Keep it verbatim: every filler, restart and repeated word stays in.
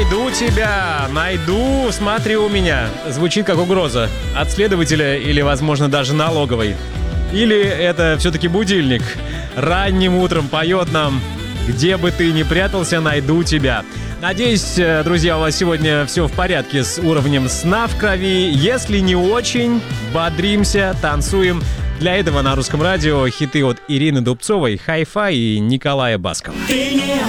Найду тебя, найду, смотри у меня. Звучит как угроза от следователя или, возможно, даже налоговой. Или это все-таки будильник. Ранним утром поет нам: где бы ты ни прятался, найду тебя. Надеюсь, друзья, у вас сегодня все в порядке с уровнем сна в крови. Если не очень, бодримся, танцуем. Для этого на Русском радио хиты от Ирины Дубцовой, Hi-Fi и Николая Баскова. Ты не